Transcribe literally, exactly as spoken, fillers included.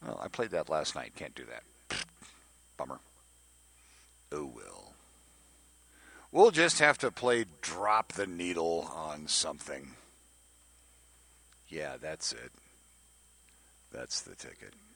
Well, I played that last night. Can't do that. Bummer. Oh well. We'll just have to play drop the needle on something. Yeah, that's it. That's the ticket.